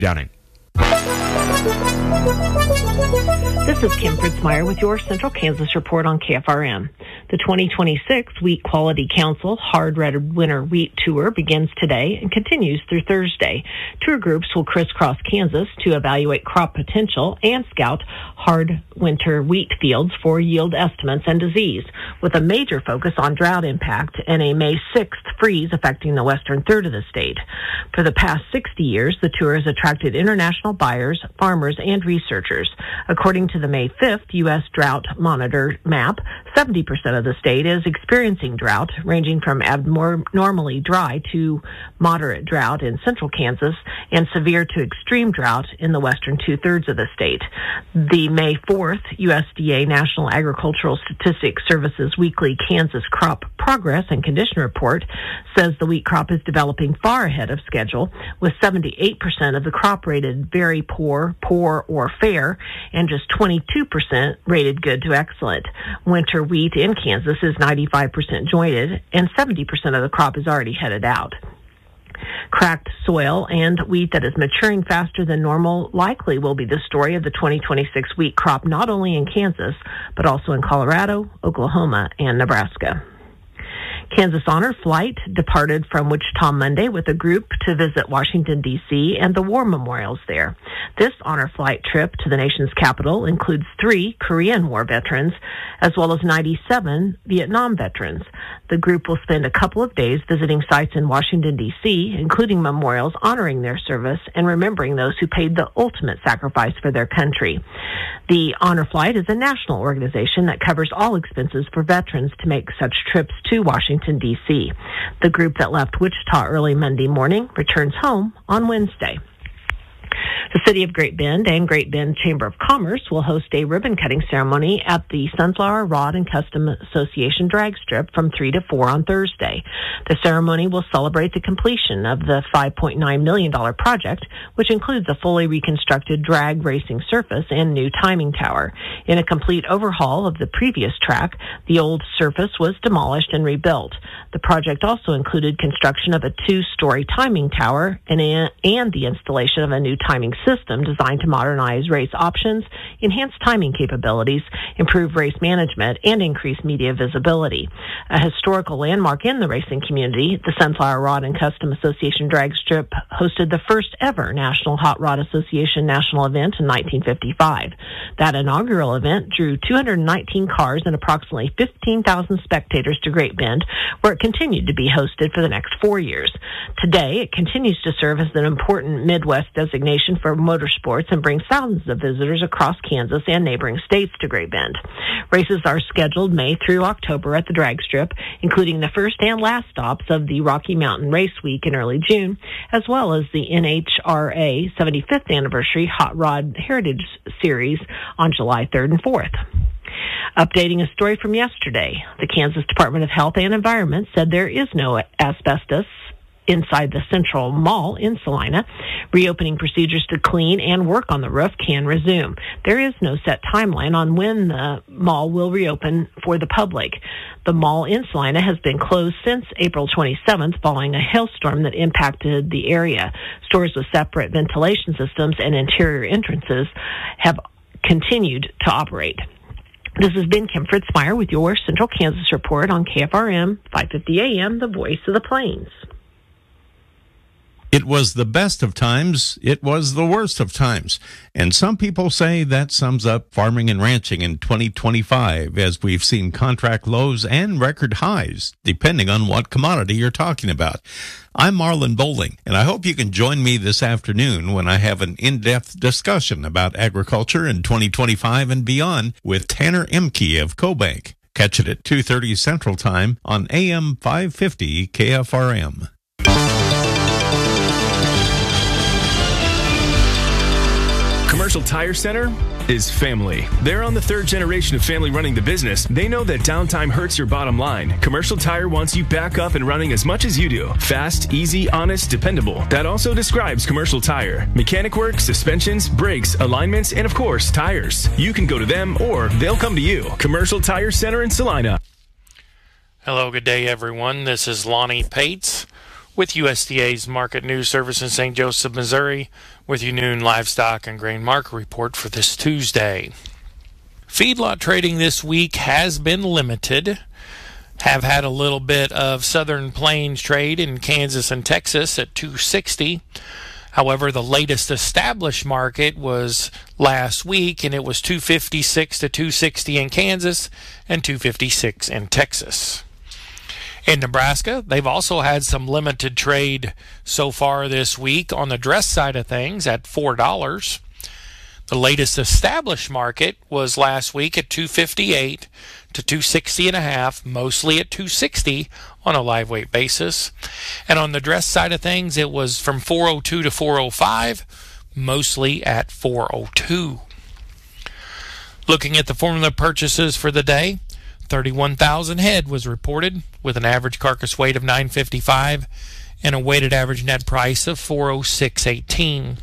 Downing. This is Kim Fritzmeyer with your Central Kansas Report on KFRM. The 2026 Wheat Quality Council Hard Red Winter Wheat Tour begins today and continues through Thursday. Tour groups will crisscross Kansas to evaluate crop potential and scout hard winter wheat fields for yield estimates and disease, with a major focus on drought impact and a May 6th freeze affecting the western third of the state. For the past 60 years, the tour has attracted international buyers, farmers, and researchers. According to the May 5th U.S. Drought Monitor map, 70% of the state is experiencing drought, ranging from abnormally dry to moderate drought in central Kansas and severe to extreme drought in the western two-thirds of the state. The May 4th USDA National Agricultural Statistics Service's weekly Kansas Crop Progress and Condition Report says the wheat crop is developing far ahead of schedule, with 78% of the crop rated very poor, poor, or fair, and just 22% rated good to excellent. Winter wheat in Kansas is 95% jointed, and 70% of the crop is already headed out. Cracked soil and wheat that is maturing faster than normal likely will be the story of the 2026 wheat crop, not only in Kansas, but also in Colorado, Oklahoma, and Nebraska. Kansas Honor Flight departed from Wichita Monday with a group to visit Washington, D.C. and the war memorials there. This honor flight trip to the nation's capital includes 3 Korean War veterans, as well as 97 Vietnam veterans. The group will spend a couple of days visiting sites in Washington, D.C., including memorials honoring their service and remembering those who paid the ultimate sacrifice for their country. The Honor Flight is a national organization that covers all expenses for veterans to make such trips to Washington, D.C. The group that left Wichita early Monday morning returns home on Wednesday. The City of Great Bend and Great Bend Chamber of Commerce will host a ribbon-cutting ceremony at the Sunflower Rod and Custom Association drag strip from 3 to 4 on Thursday. The ceremony will celebrate the completion of the $5.9 million project, which includes a fully reconstructed drag racing surface and new timing tower. In a complete overhaul of the previous track, the old surface was demolished and rebuilt. The project also included construction of a 2-story timing tower and the installation of a new timing system designed to modernize race options, enhance timing capabilities, improve race management, and increase media visibility. A historical landmark in the racing community, the Sunflower Rod and Custom Association drag strip hosted the first ever National Hot Rod Association national event in 1955. That inaugural event drew 219 cars and approximately 15,000 spectators to Great Bend, where it continued to be hosted for the next 4 years. Today, it continues to serve as an important Midwest designation for motorsports and brings thousands of visitors across Kansas and neighboring states to Great Bend. Races are scheduled May through October at the drag strip, including the first and last stops of the Rocky Mountain Race Week in early June, as well as the NHRA 75th Anniversary Hot Rod Heritage Series on July 3rd and 4th. Updating a story from yesterday, the Kansas Department of Health and Environment said there is no asbestos inside the Central Mall in Salina. Reopening procedures to clean and work on the roof can resume. There is no set timeline on when the mall will reopen for the public. The mall in Salina has been closed since April 27th following a hailstorm that impacted the area. Stores with separate ventilation systems and interior entrances have continued to operate. This has been Kim Fritzmeyer with your Central Kansas Report on KFRM 550 AM, the voice of the Plains. It was the best of times. It was the worst of times. And some people say that sums up farming and ranching in 2025, as we've seen contract lows and record highs, depending on what commodity you're talking about. I'm Marlon Bowling, and I hope you can join me this afternoon when I have an in-depth discussion about agriculture in 2025 and beyond with Tanner Emke of CoBank. Catch it at 2:30 Central Time on AM 550 KFRM. Commercial Tire Center is family. They're on the 3rd generation of family running the business. They know that downtime hurts your bottom line. Commercial Tire wants you back up and running as much as you do. Fast, easy, honest, dependable. That also describes Commercial Tire. Mechanic work, suspensions, brakes, alignments, and of course, tires. You can go to them or they'll come to you. Commercial Tire Center in Salina. Hello, good day everyone. This is Lonnie Pates with USDA's Market News Service in St. Joseph, Missouri, with your noon livestock and grain market report for this Tuesday. Feedlot trading this week has been limited. Have had a little bit of Southern Plains trade in Kansas and Texas at 260. However, the latest established market was last week, and it was 256 to 260 in Kansas and 256 in Texas. In Nebraska, they've also had some limited trade so far this week on the dress side of things at $4. The latest established market was last week at 258 to 260.5, mostly at 260 on a live weight basis. And on the dress side of things, it was from 402 to 405, mostly at 402. Looking at the formula purchases for the day, 31,000 head was reported with an average carcass weight of 955 and a weighted average net price of 406.18.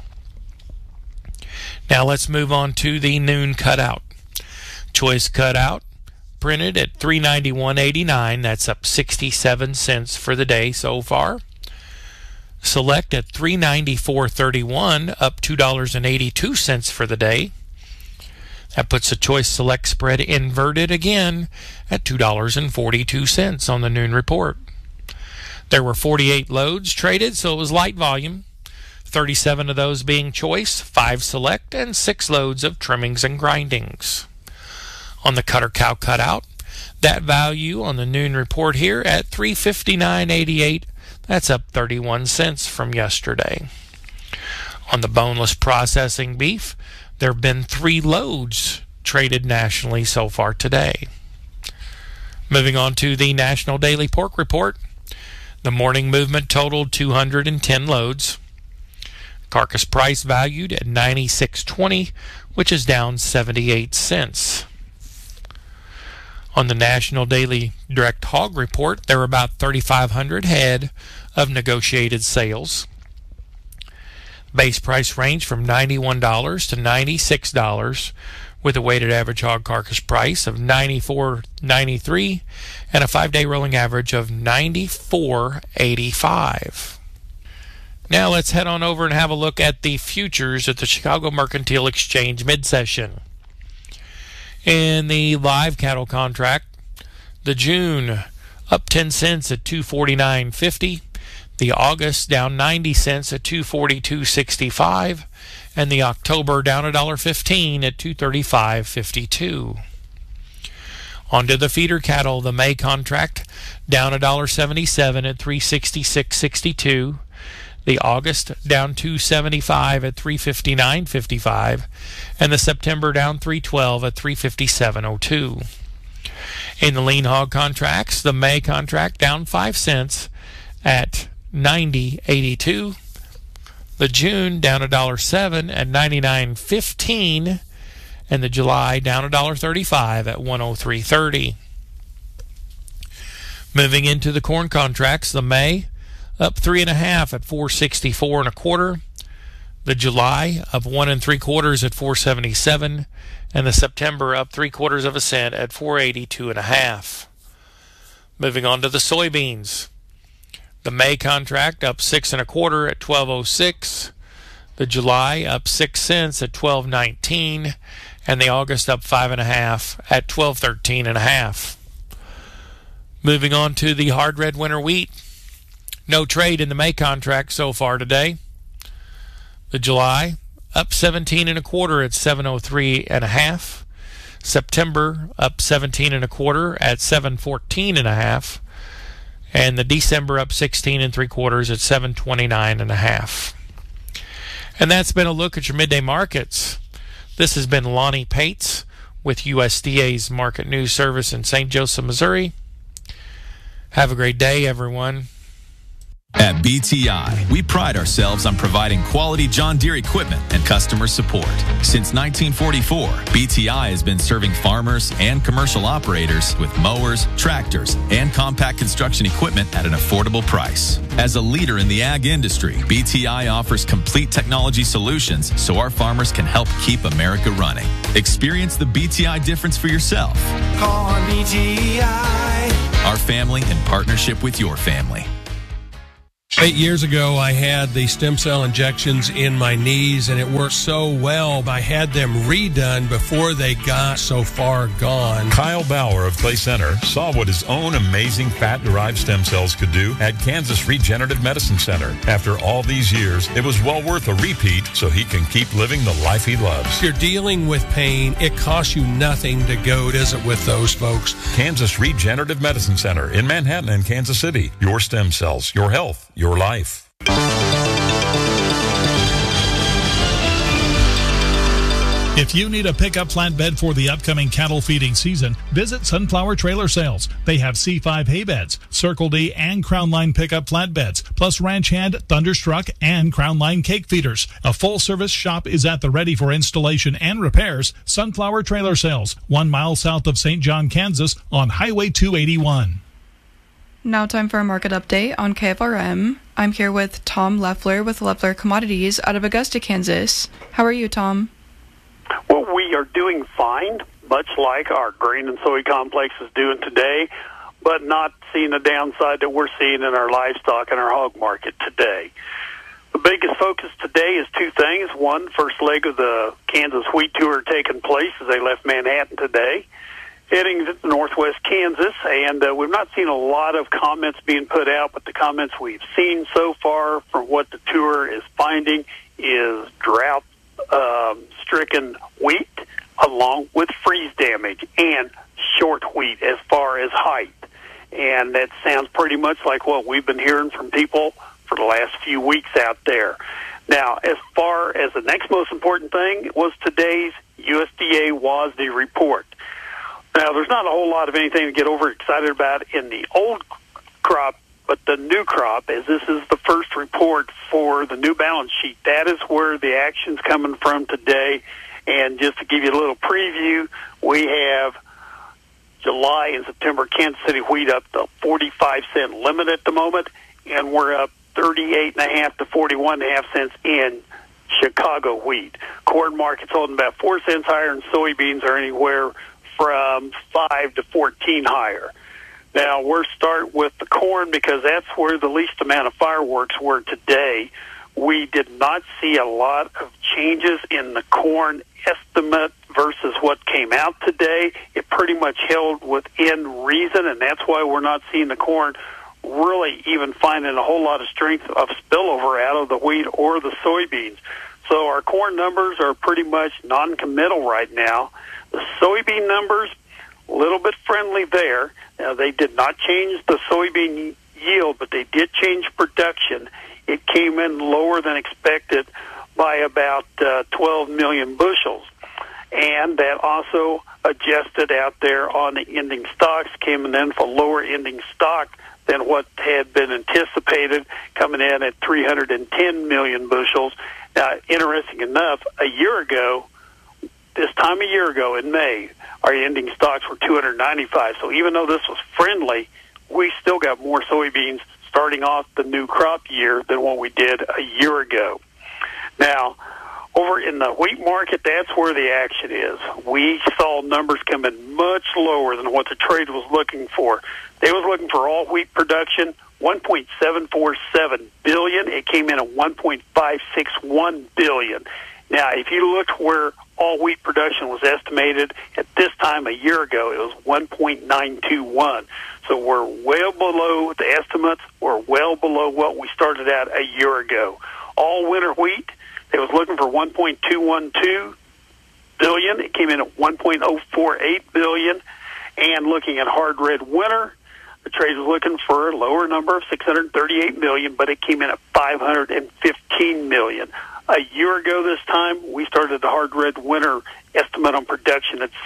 Now let's move on to the noon cutout. Choice cutout printed at $391.89. That's up 67 cents for the day so far. Select at $394.31, up $2.82 for the day. That puts the choice select spread inverted again at $2.42 on the noon report. There were 48 loads traded, so it was light volume. 37 of those being choice, 5 select, and 6 loads of trimmings and grindings. On the cutter cow cutout, that value on the noon report here at $359.88. That's up 31 cents from yesterday. On the boneless processing beef, there have been 3 loads traded nationally so far today. Moving on to the National Daily Pork Report, the morning movement totaled 210 loads. Carcass price valued at $96.20, which is down 78 cents. On the National Daily Direct Hog Report, there were about 3,500 head of negotiated sales. Base price range from $91 to $96, with a weighted average hog carcass price of $94.93 and a 5-day rolling average of $94.85. Now let's head on over and have a look at the futures at the Chicago Mercantile Exchange mid-session. In the live cattle contract, the June up 10 cents at $249.50, the August down 90 cents at $242.65, and the October down $1.15 at $235.52. On to the feeder cattle, the May contract down $1.77 at $366.62. The August down $2.75 at $359.55, and the September down $3.12 at $357.02. In the lean hog contracts, the May contract down 5 cents at $90.82. The June down $1.07 at $99.15, and the July down $1.35 at $103.30. Moving into the corn contracts, the May up 3.5 at $464.25. The July up 1 3/4 at $477, and the September up 3/4 cent at $482.5. Moving on to the soybeans. The May contract up 6 1/4 at $12.06. The July up 6 cents at $12.19, and the August up 5.5 at $12.13.5. Moving on to the hard red winter wheat. No trade in the May contract so far today. The July up 17 1/4 at $703.5. September up 17 1/4 at $714.5. And the December up 16 3/4 at $729.5. And that's been a look at your midday markets. This has been Lonnie Pates with USDA's Market News Service in St. Joseph, Missouri. Have a great day, everyone. At BTI, we pride ourselves on providing quality John Deere equipment and customer support. Since 1944, BTI has been serving farmers and commercial operators with mowers, tractors, and compact construction equipment at an affordable price. As a leader in the ag industry, BTI offers complete technology solutions so our farmers can help keep America running. Experience the BTI difference for yourself. Call on BTI. Our family in partnership with your family. 8 years ago, I had the stem cell injections in my knees, and it worked so well. I had them redone before they got so far gone. Kyle Bauer of Clay Center saw what his own amazing fat-derived stem cells could do at Kansas Regenerative Medicine Center. After all these years, it was well worth a repeat so he can keep living the life he loves. If you're dealing with pain, it costs you nothing to go visit with those folks. Kansas Regenerative Medicine Center in Manhattan and Kansas City. Your stem cells, your health, your life. If you need a pickup flatbed for the upcoming cattle feeding season, visit Sunflower Trailer Sales. They have C5 hay beds, Circle D and Crown Line pickup flatbeds, plus Ranch Hand, Thunderstruck, and Crown Line cake feeders. A full-service shop is at the ready for installation and repairs. Sunflower Trailer Sales, 1 mile south of St. John, Kansas, on Highway 281. Now time for a market update on KFRM. I'm here with Tom Leffler with Leffler Commodities out of Augusta, Kansas. How are you, Tom? Well, we are doing fine, much like our grain and soy complex is doing today, but not seeing the downside that we're seeing in our livestock and our hog market today. The biggest focus today is two things. One, first leg of the Kansas wheat tour taking place as they left Manhattan today, heading to northwest Kansas, and we've not seen a lot of comments being put out, but the comments we've seen so far from what the tour is finding is drought-stricken wheat along with freeze damage and short wheat as far as height. And that sounds pretty much like what we've been hearing from people for the last few weeks out there. Now, as far as the next most important thing was today's USDA WASDE report. Now, there's not a whole lot of anything to get overexcited about in the old crop, but the new crop, as this is the first report for the new balance sheet, that is where the action's coming from today. And just to give you a little preview, we have July and September Kansas City wheat up to 45-cent limit at the moment, and we're up 38.5 to 41.5 cents in Chicago wheat. Corn market's holding about 4 cents higher, and soybeans are anywhere from 5 to 14 higher. Now, we'll start with the corn because that's where the least amount of fireworks were today. We did not see a lot of changes in the corn estimate versus what came out today. It pretty much held within reason, and that's why we're not seeing the corn really even finding a whole lot of strength of spillover out of the wheat or the soybeans. So our corn numbers are pretty much non-committal right now. The soybean numbers, a little bit friendly there. Now, they did not change the soybean yield, but they did change production. It came in lower than expected by about 12 million bushels. And that also adjusted out there on the ending stocks, came in for lower ending stock than what had been anticipated, coming in at 310 million bushels. Now, interesting enough, a year ago, this time a year ago in May, our ending stocks were 295. So even though this was friendly, we still got more soybeans starting off the new crop year than what we did a year ago. Now, over in the wheat market, that's where the action is. We saw numbers come in much lower than what the trade was looking for. They was looking for all wheat production, 1.747 billion. It came in at 1.561 billion. Now, if you looked where all wheat production was estimated at this time a year ago, it was 1.921. So we're well below the estimates. We're well below what we started out a year ago. All winter wheat, they was looking for 1.212 billion. It came in at 1.048 billion. And looking at hard red winter, the trade was looking for a lower number of 638 million, but it came in at 515 million. A year ago this time, we started the hard red winter estimate on production at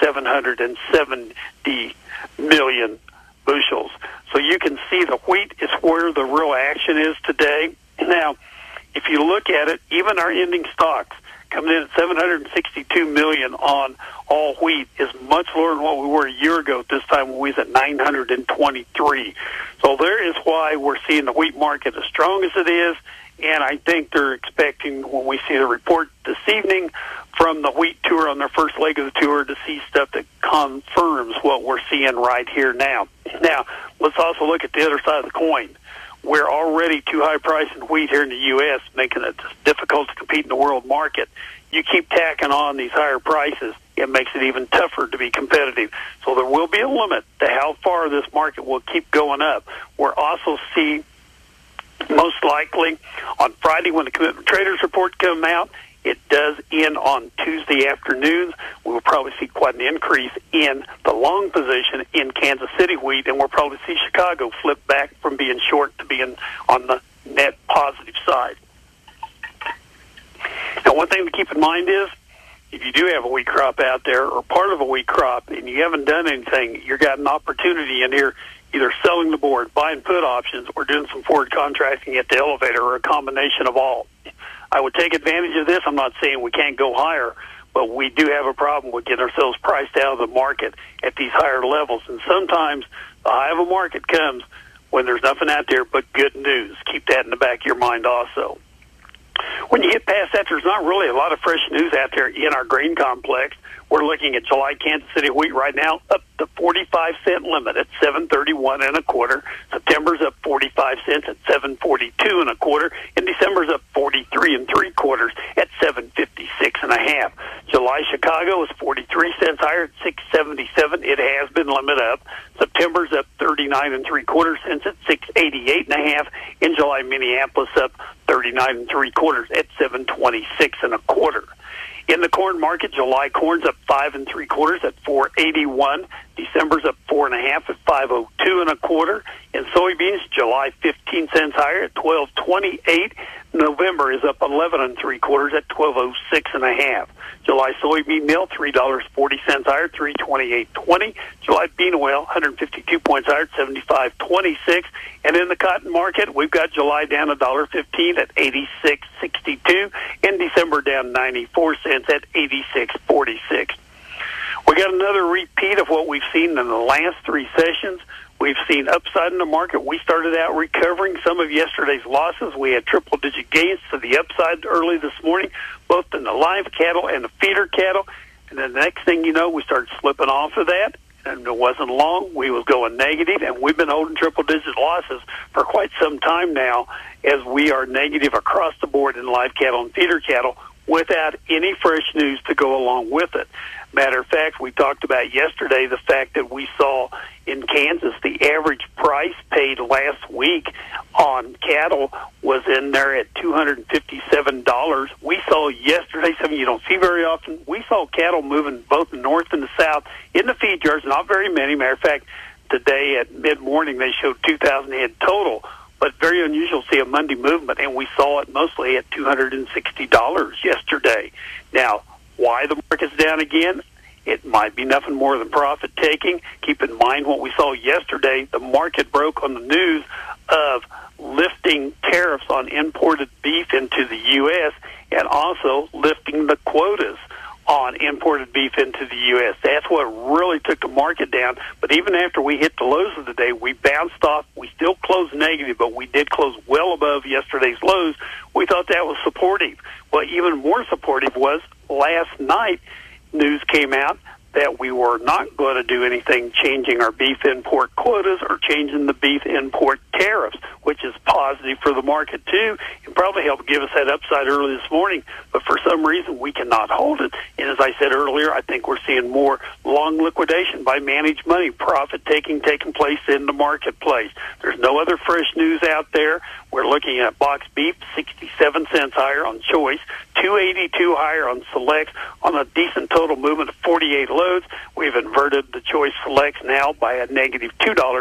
770 million bushels. So you can see the wheat is where the real action is today. Now, if you look at it, even our ending stocks coming in at 762 million on all wheat is much lower than what we were a year ago at this time when we was at 923. So there is why we're seeing the wheat market as strong as it is. And I think they're expecting, when we see the report this evening from the wheat tour on their first leg of the tour, to see stuff that confirms what we're seeing right here now. Now, let's also look at the other side of the coin. we're already too high priced in wheat here in the U.S., making it difficult to compete in the world market. You keep tacking on these higher prices, it makes it even tougher to be competitive. So there will be a limit to how far this market will keep going up. We'll also see, most likely, on Friday when the Commitment Traders report come out, it does end on Tuesday afternoons. We will probably see quite an increase in the long position in Kansas City wheat, and we'll probably see Chicago flip back from being short to being on the net positive side. Now, one thing to keep in mind is, if you do have a wheat crop out there or part of a wheat crop and you haven't done anything, you've got an opportunity in here either selling the board, buying put options, or doing some forward contracting at the elevator, or a combination of all. I would take advantage of this. I'm not saying we can't go higher, but we do have a problem with getting ourselves priced out of the market at these higher levels. And sometimes the high of a market comes when there's nothing out there but good news. Keep that in the back of your mind also. When you get past that, there's not really a lot of fresh news out there in our grain complex. We're looking at July Kansas City wheat right now up to 45-cent limit at $7.31 1/4. September's up 45 cents at $7.42 1/4, and December's up 43 3/4 at $7.56 1/2. July Chicago is 43 cents higher at $6.77. It has been limit up. September's up 39 3/4 cents at $6.88 1/2. In July, Minneapolis up 39 3/4 at $7.26 1/4. In the corn market, July corn's up 5 3/4 at $4.81. December's up 4 1/2 at $5.02 1/4. In soybeans, July 15 cents higher at $12.28. November is up 11 3/4 at $12.06 1/2. July soybean meal, $3.40 higher, $3.28.20. July bean oil, 152 points higher, $75.26. And in the cotton market, we've got July down $1.15 at $86.62, and December down 94 cents at $86.46. We got another repeat of what we've seen in the last three sessions. We've seen upside in the market. We started out recovering some of yesterday's losses. We had triple-digit gains to the upside early this morning, both in the live cattle and the feeder cattle. And then the next thing you know, we started slipping off of that. And it wasn't long. We was going negative, and we've been holding triple-digit losses for quite some time now, as we are negative across the board in live cattle and feeder cattle without any fresh news to go along with it. Matter of fact, we talked about yesterday the fact that we saw in Kansas the average price paid last week on cattle was in there at $257. We saw yesterday something you don't see very often. We saw cattle moving both the north and the south in the feed yards, not very many. Matter of fact, today at mid-morning they showed 2,000 head total, but very unusual to see a Monday movement, and we saw it mostly at $260 yesterday. Now, why the market's down again? It might be nothing more than profit taking. Keep in mind what we saw yesterday. The market broke on the news of lifting tariffs on imported beef into the U.S. and also lifting the quotas on imported beef into the U.S. That's what really took the market down. But even after we hit the lows of the day, we bounced off. We still closed negative, but we did close well above yesterday's lows. We thought that was supportive. Well, even more supportive was last night, news came out that we were not going to do anything changing our beef import quotas or changing the beef import tariffs, which is positive for the market too. It probably helped give us that upside early this morning, but for some reason we cannot hold it. And as I said earlier, I think we're seeing more long liquidation by managed money, profit taking place in the marketplace. There's no other fresh news out there. We're looking at box beef, 67 cents higher on choice, 282 higher on selects, on a decent total movement of 48 loads. We've inverted the choice selects now by a negative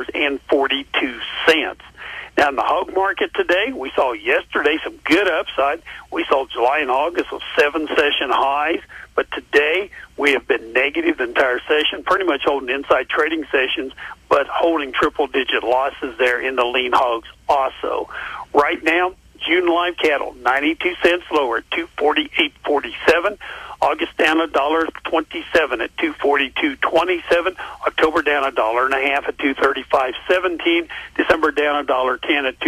$2.42. Now, in the hog market today, we saw yesterday some good upside. We saw July and August with 7 session highs, but today we have been negative the entire session, pretty much holding inside trading sessions, but holding triple-digit losses there in the lean hogs also. Right now, June live cattle, 92 cents lower at $248.47. August down $1.27 at $242.27. October down $1.50 at $235.17. December down $1.10 at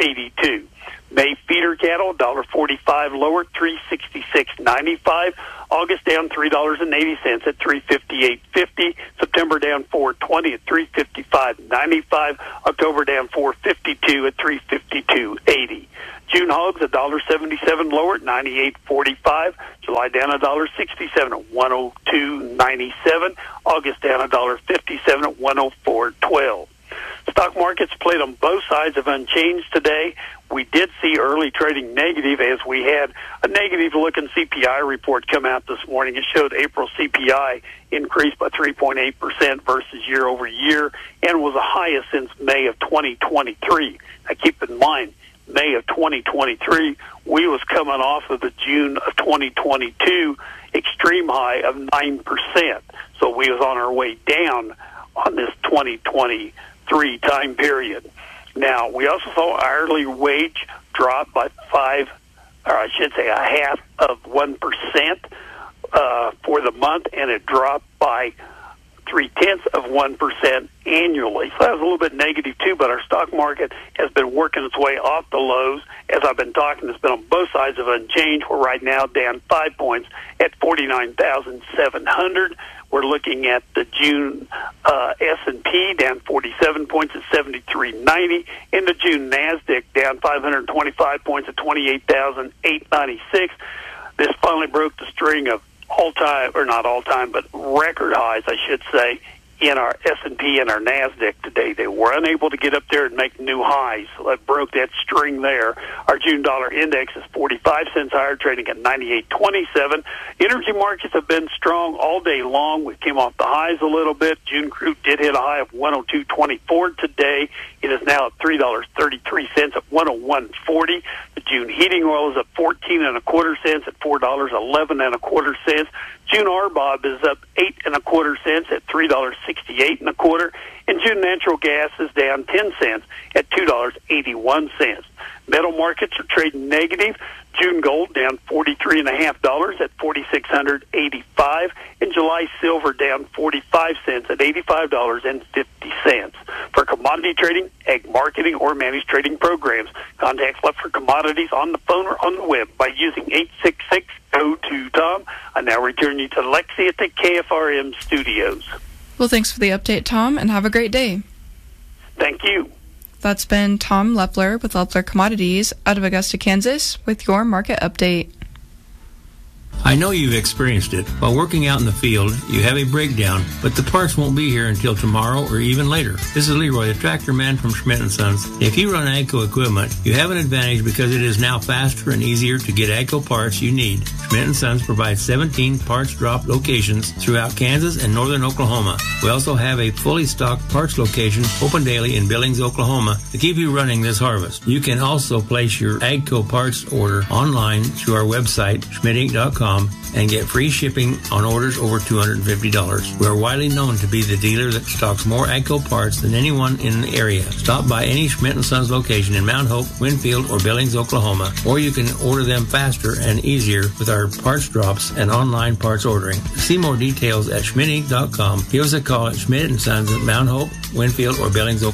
$234.82. May feeder cattle, $1.45 lower, $366.95. August down $3.80 at $358.50. September down $4.20 at $355.95. October down $4.52 at $352.80. June hogs $1.77 lower at $98.45. July down $1.67 at $102.97. August down $1.57 at $104.12. Stock markets played on both sides of unchanged today. We did see early trading negative as we had a negative-looking CPI report come out this morning. It showed April CPI increased by 3.8% versus year over year and was the highest since May of 2023. Now, keep in mind, May of 2023, we was coming off of the June of 2022 extreme high of 9%. So we was on our way down on this 2023 time period. Now, we also saw hourly wage drop by a half of 1% for the month, and it dropped by 0.3% annually. So that was a little bit negative too, but our stock market has been working its way off the lows. As I've been talking, it's been on both sides of unchanged. We're right now down 5 points at 49,700. We're looking at the June S&P down 47 points at 73.90. In the June NASDAQ down 525 points at 28,896. This finally broke the string of all-time, or not all-time, but record highs, I should say, in our S&P and our NASDAQ today. They were unable to get up there and make new highs, so that broke that string there. Our June dollar index is 45 cents higher, trading at 98.27. Energy markets have been strong all day long. We came off the highs a little bit. June crude did hit a high of 102.24 today. It is now at $3.33 at 101.40. The June heating oil is up 14.25 cents at $4.1125. June RBOB is up 8.25 cents at $3.6825. And June natural gas is down 10 cents at $2.81. Metal markets are trading negative. June gold down $43.50 at $4,685. And July silver down 45 cents at $85.50. For commodity trading, ag marketing, or managed trading programs, contact Leffler Commodities on the phone or on the web by using 866-GO-TO-TOM. I now return you to Lexi at the KFRM studios. Well, thanks for the update, Tom, and have a great day. Thank you. That's been Tom Leffler with Leffler Commodities out of Augusta, Kansas, with your market update. I know you've experienced it. While working out in the field, you have a breakdown, but the parts won't be here until tomorrow or even later. This is Leroy, the tractor man from Schmidt & Sons. If you run AGCO equipment, you have an advantage because it is now faster and easier to get AGCO parts you need. Schmidt & Sons provides 17 parts drop locations throughout Kansas and northern Oklahoma. We also have a fully stocked parts location open daily in Billings, Oklahoma to keep you running this harvest. You can also place your AGCO parts order online through our website, schmidtinc.com, and get free shipping on orders over $250. We are widely known to be the dealer that stocks more AGCO parts than anyone in the area. Stop by any Schmidt & Sons location in Mount Hope, Winfield, or Billings, Oklahoma, or you can order them faster and easier with our parts drops and online parts ordering. See more details at schmidtinc.com. Give us a call at Schmidt & Sons at Mount Hope, Winfield, or Billings, Oklahoma.